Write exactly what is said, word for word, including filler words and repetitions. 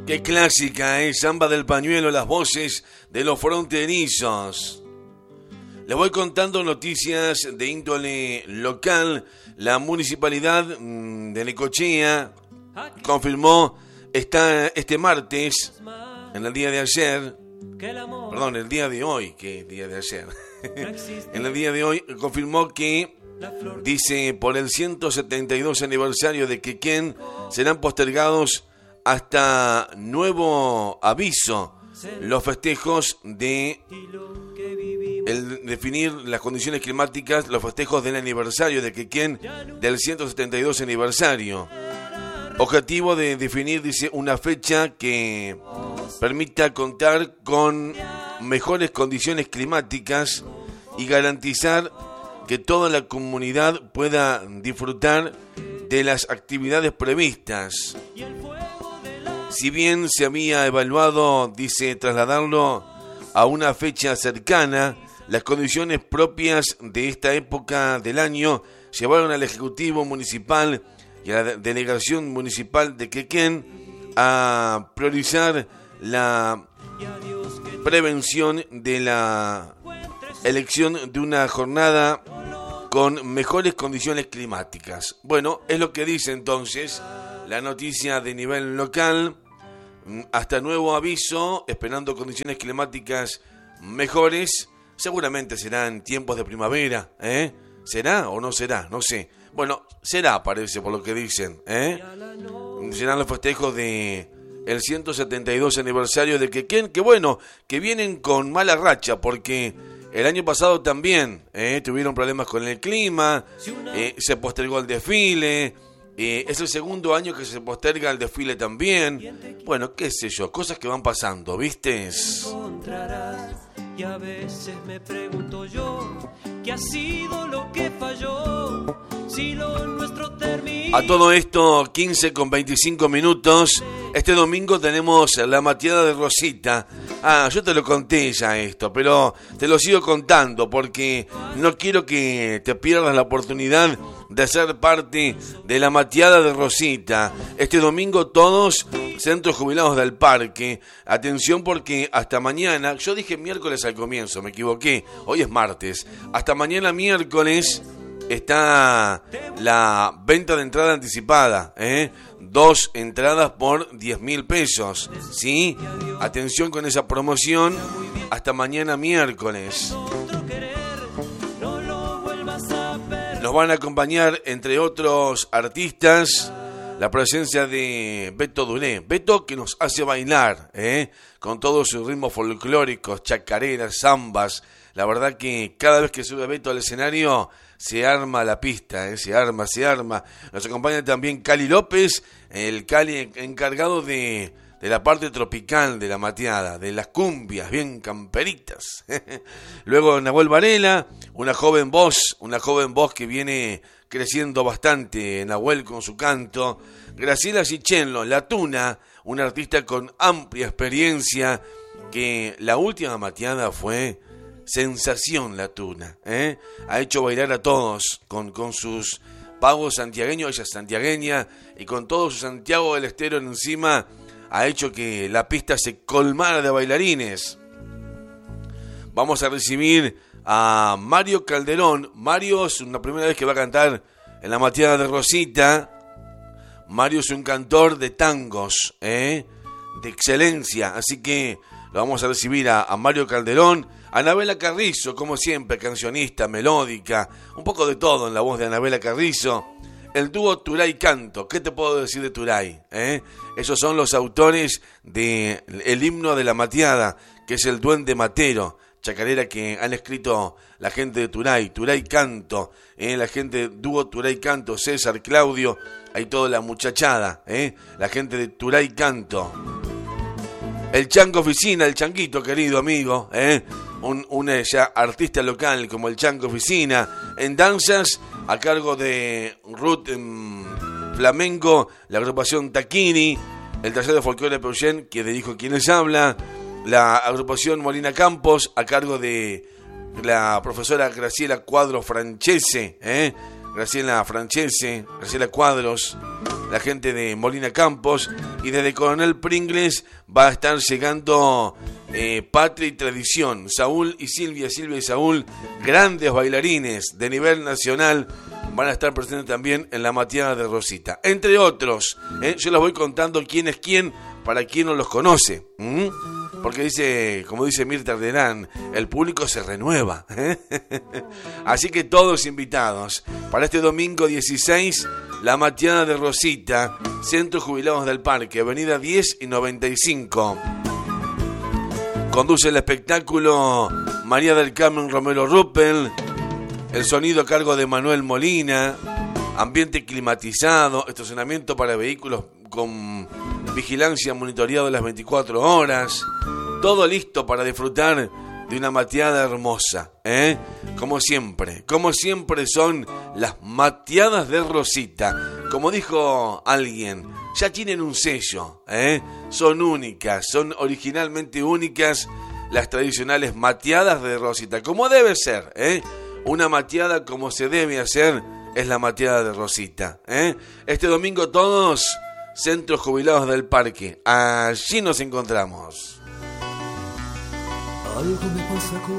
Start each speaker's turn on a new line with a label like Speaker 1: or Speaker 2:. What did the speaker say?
Speaker 1: Qué clásica, ¿eh? Samba del pañuelo, las voces de los fronterizos. Les voy contando noticias de índole local. La municipalidad de Necochea confirmó esta, este martes, en el día de ayer, perdón, el día de hoy, que el día de ayer, en el día de hoy confirmó que, dice, por el ciento setenta y dos aniversario de Quequén serán postergados hasta nuevo aviso los festejos de el definir las condiciones climáticas, los festejos del aniversario de Quequén del ciento setenta y dos aniversario. Objetivo de definir, dice, una fecha que permita contar con mejores condiciones climáticas y garantizar que toda la comunidad pueda disfrutar de las actividades previstas. Si bien se había evaluado, dice, trasladarlo a una fecha cercana, las condiciones propias de esta época del año llevaron al Ejecutivo Municipal y a la Delegación Municipal de Quequén a priorizar la prevención de la elección de una jornada con mejores condiciones climáticas. Bueno, es lo que dice entonces la noticia de nivel local. Hasta nuevo aviso, esperando condiciones climáticas mejores. Seguramente serán tiempos de primavera, ¿eh? ¿Será o no será? No sé. Bueno, será, parece, por lo que dicen, ¿eh? Serán los festejos de el ciento setenta y dos aniversario de Quequén, que bueno, que vienen con mala racha, porque el año pasado también ¿eh? tuvieron problemas con el clima, eh, se postergó el desfile. Eh, es el segundo año que se posterga el desfile también. Bueno, qué sé yo, cosas que van pasando, ¿viste?
Speaker 2: Y a veces me pregunto yo, ¿qué ha sido lo que falló? Si lo nuestro termina.
Speaker 1: A todo esto, quince con veinticinco minutos. Este domingo tenemos la mateada de Rosita. Ah, yo te lo conté ya esto, pero te lo sigo contando porque no quiero que te pierdas la oportunidad de ser parte de la mateada de Rosita. Este domingo todos, centros jubilados del parque. Atención porque hasta mañana, yo dije miércoles al comienzo, me equivoqué, hoy es martes. Hasta mañana miércoles está la venta de entrada anticipada, ¿eh? Dos entradas por diez mil pesos, ¿sí? Atención con esa promoción hasta mañana miércoles. Nos van a acompañar, entre otros artistas, la presencia de Beto Duré. Beto que nos hace bailar, ¿eh? Con todos sus ritmos folclóricos, chacareras, zambas. La verdad que cada vez que sube Beto al escenario se arma la pista, ¿eh? se arma, se arma. Nos acompaña también Cali López, el Cali encargado de, de la parte tropical de la mateada, de las cumbias, bien camperitas. Luego Nahuel Varela, una joven voz, una joven voz que viene creciendo bastante, Nahuel con su canto. Graciela Sichenlo, La Tuna, una artista con amplia experiencia, que la última mateada fue sensación. La Tuna, ¿eh? Ha hecho bailar a todos con, con sus pagos santiagueños, ella es santiagueña, y con todo su Santiago del Estero encima, ha hecho que la pista se colmara de bailarines. Vamos a recibir a Mario Calderón. Mario es una primera vez que va a cantar en la mateada de Rosita. Mario es un cantor de tangos, ¿eh? de excelencia, así que lo vamos a recibir a, a Mario Calderón. Anabela Carrizo, como siempre, cancionista, melódica, un poco de todo en la voz de Anabela Carrizo. El dúo Turay Canto, ¿qué te puedo decir de Turay? ¿Eh? Esos son los autores del himno de la mateada, que es el Duende Matero, chacarera que han escrito la gente de Turay, Turay Canto, ¿eh? la gente de dúo Turay Canto, César, Claudio, ahí toda la muchachada, ¿eh? la gente de Turay Canto. El Chango Oficina, el Changuito, querido amigo, ¿eh? un, un ya artista local como el Chango Oficina. En danzas, a cargo de Ruth um, Flamenco, la agrupación Taquini, el taller de folclore Peugen, que dijo quienes habla, la agrupación Molina Campos, a cargo de la profesora Graciela Cuadro Francese, ¿eh? Graciela Francese, Graciela Cuadros, la gente de Molina Campos, y desde Coronel Pringles va a estar llegando eh, Patria y Tradición, Saúl y Silvia, Silvia y Saúl, grandes bailarines de nivel nacional, van a estar presentes también en la mateada de Rosita, entre otros. ¿eh? Yo les voy contando quién es quién para quien no los conoce. ¿Mm? Porque dice, como dice Mirta Arderán, el público se renueva. ¿eh? Así que todos invitados para este domingo dieciséis, la mateada de Rosita, Centro Jubilados del Parque, avenida diez y noventa y cinco. Conduce el espectáculo María del Carmen Romero Ruppel, el sonido a cargo de Manuel Molina, ambiente climatizado, estacionamiento para vehículos con vigilancia monitoreado las veinticuatro horas, todo listo para disfrutar de una mateada hermosa, ¿eh? Como siempre, como siempre son las mateadas de Rosita. Como dijo alguien, ya tienen un sello, ¿eh? Son únicas, son originalmente únicas las tradicionales mateadas de Rosita, como debe ser, ¿eh? Una mateada como se debe hacer es la mateada de Rosita, ¿eh? Este domingo todos, Centros Jubilados del Parque, allí nos encontramos.
Speaker 2: Algo me pasa con